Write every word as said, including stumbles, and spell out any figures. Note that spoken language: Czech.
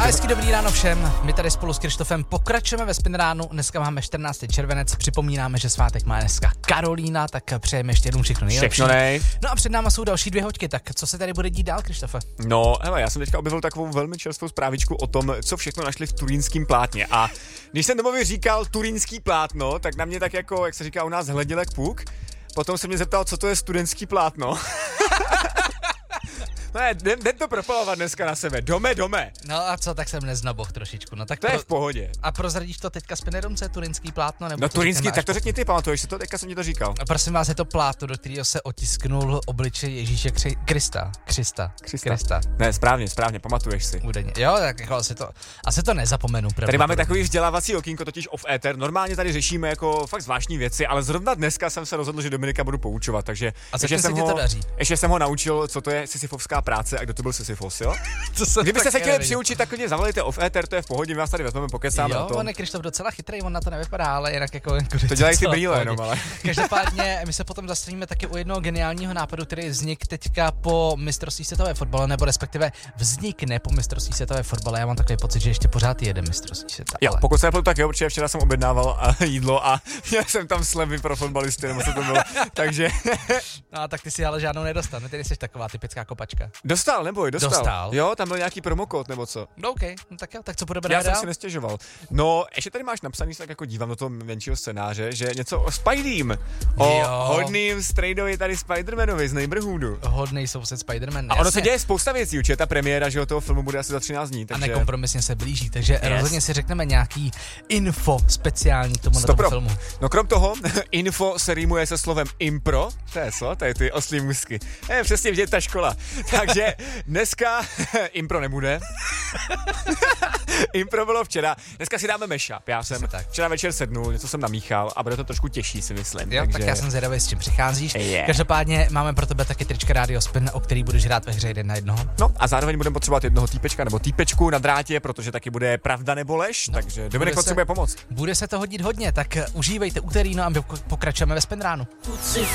hezký dobrý ráno všem, my tady spolu s Krištofem pokračujeme ve Spinránu, dneska máme čtrnáctého červenec, připomínáme, že svátek má dneska Karolína, tak přejeme ještě jednou všechno nejlepší. Všechno nej. No a před náma jsou další dvě hoďky, tak co se tady bude dít dál, Krištofe? No, hele, já jsem teďka objevil takovou velmi čerstvou zprávičku o tom, co všechno našli v turínském plátně. A když jsem domově říkal turínský plátno, tak na mě tak jako, jak se říká u nás, hleděl jak puk. Potom se mě zeptal, co to je studentský plátno. No ne, jdem, jdem to propalovat dneska na sebe. Dome, dome. No a co, tak jsem neznaboh trošičku. No tak to pro... je v pohodě. A prozradíš to teďka Spinnerům, co je turinský plátno? Nebo no turinský, tak to řekni ty, pamatuješ si to, teďka jsem ti to říkal. A prosím vás, je to plátno, do kterého se otisknul obličej Ježíše Kři... Krista. Krista. Krista. Krista. Ne, správně, správně, pamatuješ si. Údajně. Jo, tak jako asi to, asi to nezapomenu. Tady máme takový vzdělávací okýnko, totiž off ether. Normálně tady řešíme jako fakt zvláštní věci, ale zrovna dneska jsem se rozhodl, že Dominika budu poučovat, takže a ještě jsem, ho, to daří? ještě jsem ho naučil, co to je sisyfovská práce a kdo to byl Sisyfos, jo? Kdybyste se chtěli přiučit, tak klidně zavolejte off ether, to je v pohodě, my vás tady vezmeme, pokecáme o tom. Jo, on je Krištof docela chytrý, on na to nevypadá, ale jinak jako... jako to dělají ty brýle jenom, ale... Každopádně my se potom zastavíme taky u jednoho geniálního nápadu, který vznik teďka po mistrovství světové fotbale, nebo respektive vznikne po mistrovství světové fotbale. Já mám takový pocit, že ještě pořád jede mistrovství světa. Jo, ale... pokud se nepletu, tak jo, protože včera jsem objednával jídlo a měl jsem tam slevy pro fotbalisty, nebo co to bylo, takže... No a tak ty si ale žádnou nedostal, ne? Ty jsi taková typická kopačka. Dostal, neboj, dostal. Dostal. Jo, tam byl nějaký promokód nebo co. No OK, no tak jo, tak co budeme Já dál? jsem si nestěžoval. No, ještě tady máš napsaný, tak jako dívám do toho menšího scénáře, že něco o Spidey, o jo. hodným strejdovi tady Spidermanovi z Neighborhoodu. Hodnej soused Spiderman. A ono se děje spousta věcí, určitě ta premiéra, že toho filmu bude asi za třináct dní, takže... A nekompromisně se blíží, takže yes. rozhodně si řekneme nějaký info speciální k tomu na tomu filmu. No krom toho, info se rýmuje se slovem impro, to je co? To je ty oslí musky. Je přesně vidět ta škola. Takže dneska impro nebude. Impro bylo včera. Dneska si dáme mashup. Já jsem včera večer sednul, něco jsem namíchal a bude to trošku těžší, si myslím. Jo, takže... tak já jsem zvědavý, s čím přicházíš. Yeah. Každopádně máme pro tebe taky trička Radio Spin, o který budeš hrát ve hře jeden na jednoho. No a zároveň budeme potřebovat jednoho týpečka nebo týpečku na drátě, protože taky bude pravda nebo lež, no, takže Dominik potřebuje pomoc. Bude se to hodit hodně, tak užívejte úterý, no a my pokračujeme ve Spinránu.